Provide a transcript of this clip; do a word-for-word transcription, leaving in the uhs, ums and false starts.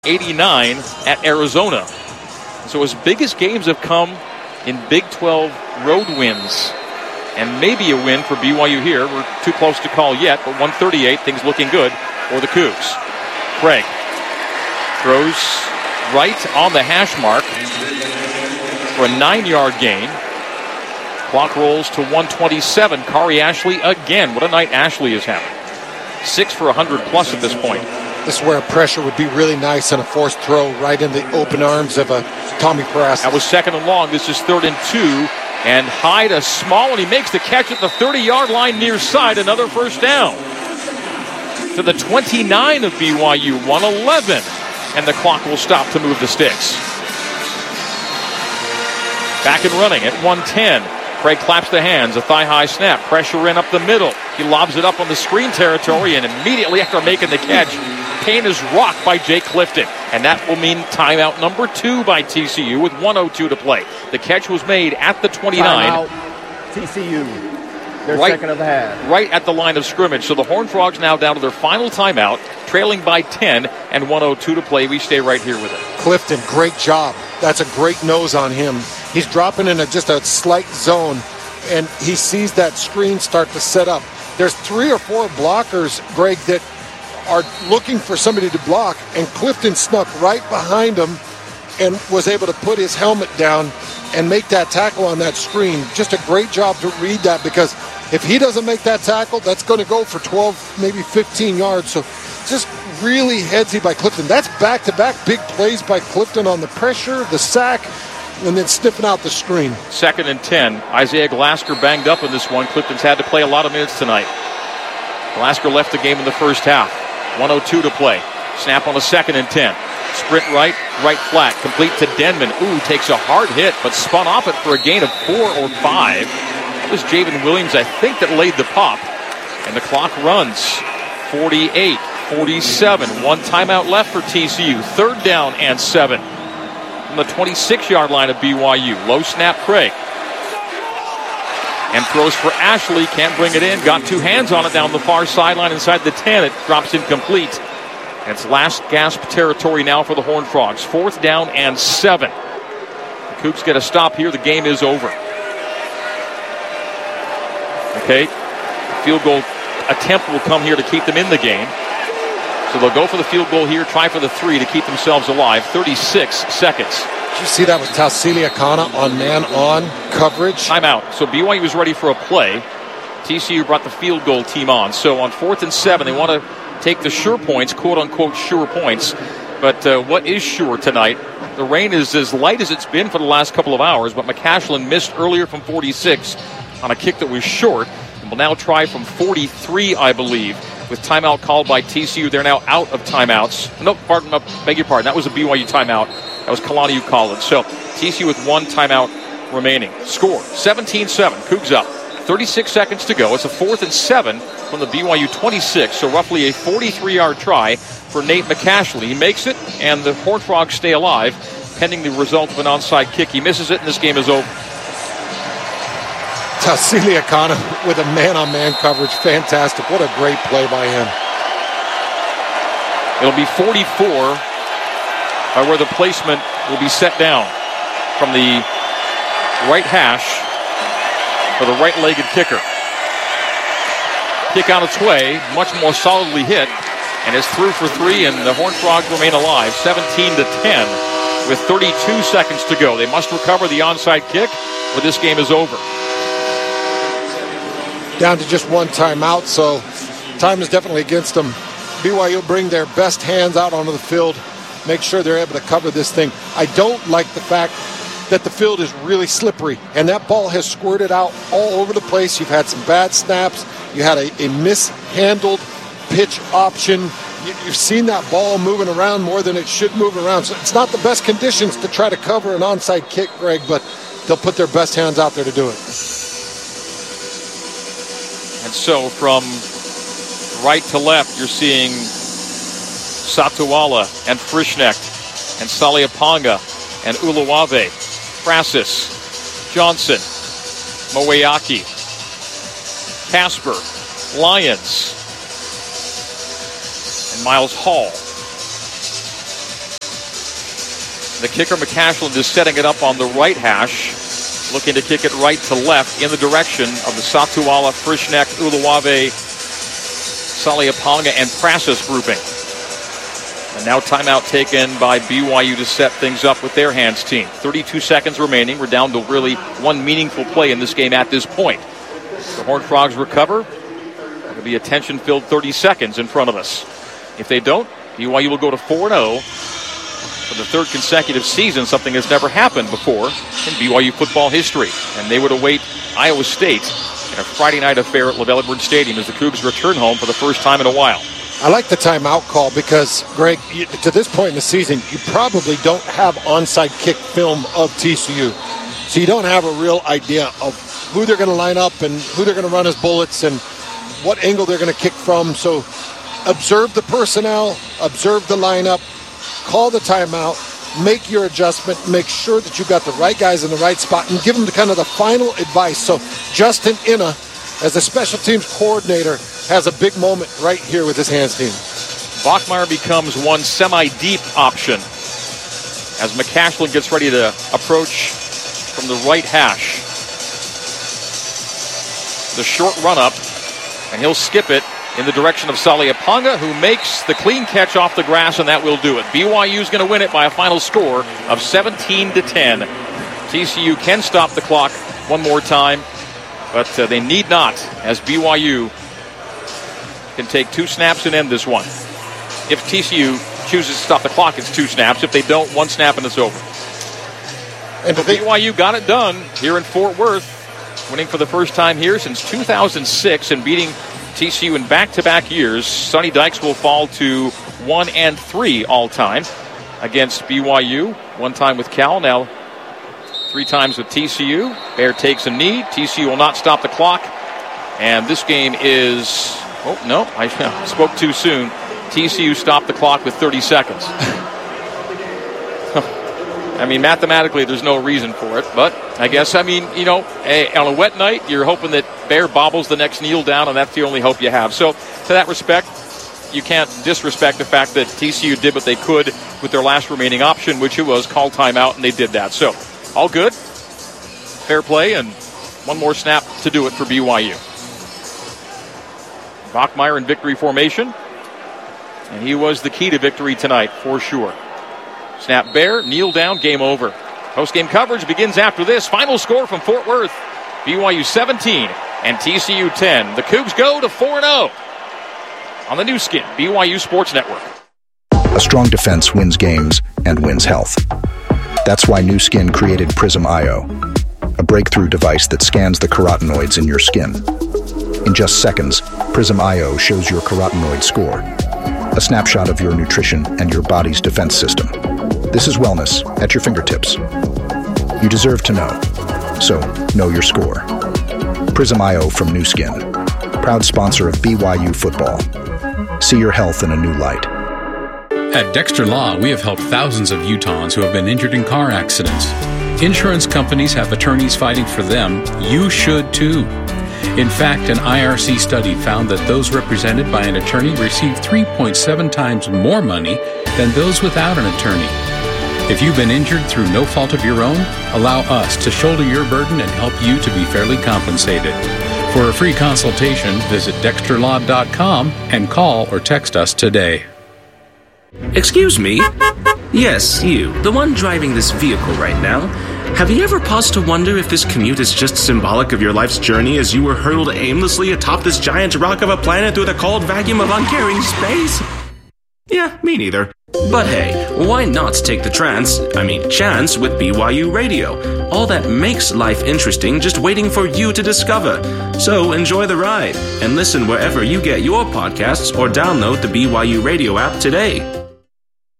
eighty-nine at Arizona. So his biggest games have come in Big twelve road wins. And maybe a win for B Y U here. We're too close to call yet, but one thirty-eight, things looking good for the Cougs. Craig throws right on the hash mark for a nine-yard gain. Clock rolls to one twenty-seven. Kari Ashley again. What a night Ashley is having. Six for one hundred plus at this point. This is where pressure would be really nice on a forced throw right in the open arms of a Tommy Paraskis. That was second and long. This is third and two. And high to small, and he makes the catch at the thirty-yard line near side. Another first down. To the twenty-nine of B Y U, one eleven. And the clock will stop to move the sticks. Back and running at one ten. Craig claps the hands, a thigh-high snap. Pressure in up the middle. He lobs it up on the screen territory, and immediately after making the catch, Payne is rocked by Jake Clifton. And that will mean timeout number two by T C U with one oh two to play. The catch was made at the twenty-nine. Timeout, T C U. Their right, second of the half. Right at the line of scrimmage. So the Horned Frogs now down to their final timeout, trailing by ten, and one oh two to play. We stay right here with it. Clifton, great job. That's a great nose on him. He's dropping in a, just a slight zone, and he sees that screen start to set up. There's three or four blockers, Greg, that are looking for somebody to block, and Clifton snuck right behind him and was able to put his helmet down and make that tackle on that screen. Just a great job to read that, because if he doesn't make that tackle, that's going to go for twelve, maybe fifteen yards. So just really headsy by Clifton. That's back-to-back big plays by Clifton on the pressure, the sack, and then sniffing out the screen. Second and ten. Isaiah Glasker banged up in this one. Clifton's had to play a lot of minutes tonight. Glasker left the game in the first half. one oh two to play. Snap on a second and ten. Sprint right, right flat. Complete to Denman. Ooh, takes a hard hit, but spun off it for a gain of four or five. That was Javen Williams, I think, that laid the pop. And the clock runs. forty-eight forty-seven. One timeout left for T C U. Third down and seven. From the twenty-six-yard line of B Y U. Low snap, Craig. And throws for Ashley. Can't bring it in. Got two hands on it down the far sideline inside the ten. It drops incomplete. And it's last gasp territory now for the Horned Frogs. Fourth down and seven. The Cougs get a stop here. The game is over. Okay. Field goal attempt will come here to keep them in the game. So they'll go for the field goal here, try for the three to keep themselves alive. thirty-six seconds. Did you see that with Tausili Akana on man-on coverage? Timeout. So B Y U was ready for a play. T C U brought the field goal team on. So on fourth and seven, they want to take the sure points, quote-unquote sure points. But uh, what is sure tonight? The rain is as light as it's been for the last couple of hours, but McCashlin missed earlier from forty-six on a kick that was short. And will now try from forty-three, I believe. With timeout called by T C U, they're now out of timeouts. No, pardon, beg your pardon. That was a B Y U timeout. That was Kalani who called it. So T C U with one timeout remaining. Score seventeen seven. Cougs up. thirty-six seconds to go. It's a fourth and seven from the B Y U twenty-six. So roughly a forty-three-yard try for Nate McCashley. He makes it, and the Horned Frogs stay alive, pending the result of an onside kick. He misses it, and this game is over. Tausili Akana with a man-on-man coverage. Fantastic. What a great play by him. It'll be forty-four by where the placement will be set down from the right hash for the right-legged kicker. Kick on its way, much more solidly hit, and it's through for three, and the Horned Frogs remain alive, seventeen to ten, with thirty-two seconds to go. They must recover the onside kick, or this game is over. Down to just one timeout, so time is definitely against them. B Y U bring their best hands out onto the field, make sure they're able to cover this thing. I don't like the fact that the field is really slippery, and that ball has squirted out all over the place. You've had some bad snaps. You had a, a mishandled pitch option. You, you've seen that ball moving around more than it should move around. So it's not the best conditions to try to cover an onside kick, Greg, but they'll put their best hands out there to do it. And so from right to left, you're seeing Satuala and Frischnecht and Saliaponga and Uluwave, Frassis, Johnson, Moeaki, Casper, Lyons, and Miles Hall. The kicker, McCashland, is setting it up on the right hash, looking to kick it right to left in the direction of the Satuala, Frischneck, Uluwave, Saliaponga, and Prasis grouping. And now timeout taken by B Y U to set things up with their hands team. thirty-two seconds remaining. We're down to really one meaningful play in this game at this point. The Horned Frogs recover. It'll be a tension-filled thirty seconds in front of us. If they don't, B Y U will go to four and oh for the third consecutive season, something that's never happened before in B Y U football history. And they would await Iowa State in a Friday night affair at LaVell Edwards Stadium as the Cougs return home for the first time in a while. I like the timeout call because, Greg, you, to this point in the season, you probably don't have onside kick film of T C U. So you don't have a real idea of who they're going to line up and who they're going to run as bullets and what angle they're going to kick from. So observe the personnel, observe the lineup, call the timeout, make your adjustment, make sure that you got the right guys in the right spot, and give them the kind of the final advice. So Justin Inna, as the special teams coordinator, has a big moment right here with his hands team. Bachmeier becomes one semi-deep option as McCashland gets ready to approach from the right hash. The short run-up, and he'll skip it in the direction of Saliaponga, who makes the clean catch off the grass, and that will do it. B Y U's going to win it by a final score of seventeen to ten. T C U can stop the clock one more time, but uh, they need not, as B Y U can take two snaps and end this one. If T C U chooses to stop the clock, it's two snaps. If they don't, one snap and it's over. And so B Y U got it done here in Fort Worth, winning for the first time here since two thousand six and beating T C U in back-to-back years. Sonny Dykes will fall to one and three all-time against B Y U. One time with Cal, now three times with T C U. Bear takes a knee. T C U will not stop the clock. And this game is... Oh, no, I spoke too soon. T C U stopped the clock with thirty seconds. I mean, mathematically, there's no reason for it. But I guess, I mean, you know, a, on a wet night, you're hoping that Bear bobbles the next kneel down, and that's the only hope you have. So, to that respect, you can't disrespect the fact that T C U did what they could with their last remaining option, which it was call timeout, and they did that. So, all good. Fair play, and one more snap to do it for B Y U. Bachmeier in victory formation, and he was the key to victory tonight for sure. Snap Bear, kneel down, game over. Post-game coverage begins after this. Final score from Fort Worth, B Y U seventeen and T C U ten. The Cougs go to four and oh on the new skin, B Y U Sports Network. A strong defense wins games and wins health. That's why Nu Skin created Prism I O, a breakthrough device that scans the carotenoids in your skin. In just seconds, Prism I O shows your carotenoid score, a snapshot of your nutrition and your body's defense system. This is wellness at your fingertips. You deserve to know, so know your score. Prism I O from Nu Skin, proud sponsor of B Y U football. See your health in a new light. At Dexter Law, we have helped thousands of Utahns who have been injured in car accidents. Insurance companies have attorneys fighting for them. You should too. In fact, an I R C study found that those represented by an attorney receive three point seven times more money than those without an attorney. If you've been injured through no fault of your own, allow us to shoulder your burden and help you to be fairly compensated. For a free consultation, visit dexter law dot com and call or text us today. Excuse me? Yes, you, the one driving this vehicle right now. Have you ever paused to wonder if this commute is just symbolic of your life's journey as you were hurled aimlessly atop this giant rock of a planet through the cold vacuum of uncaring space? Yeah, me neither. But hey, why not take the trance, I mean chance, with B Y U Radio? All that makes life interesting just waiting for you to discover. So enjoy the ride and listen wherever you get your podcasts or download the B Y U Radio app today.